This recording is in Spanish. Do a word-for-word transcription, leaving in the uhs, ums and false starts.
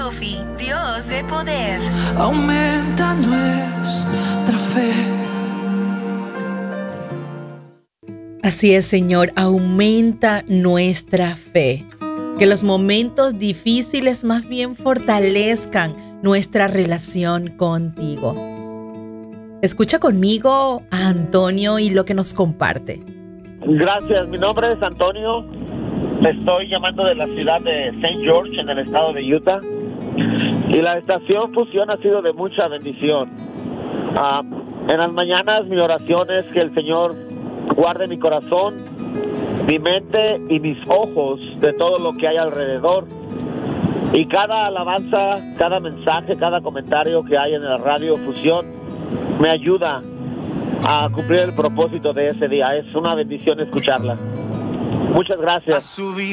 Sophie, Dios de poder. Aumenta nuestra fe. Así es, Señor, aumenta nuestra fe. Que los momentos difíciles más bien fortalezcan nuestra relación contigo. Escucha conmigo a Antonio y lo que nos comparte. Gracias, mi nombre es Antonio. Te estoy llamando de la ciudad de Saint George, en el estado de Utah. Y la estación Fusión ha sido de mucha bendición. Uh, en las mañanas mi oración es que el Señor guarde mi corazón, mi mente y mis ojos de todo lo que hay alrededor. Y cada alabanza, cada mensaje, cada comentario que hay en la radio Fusión me ayuda a cumplir el propósito de ese día. Es una bendición escucharla. Muchas gracias.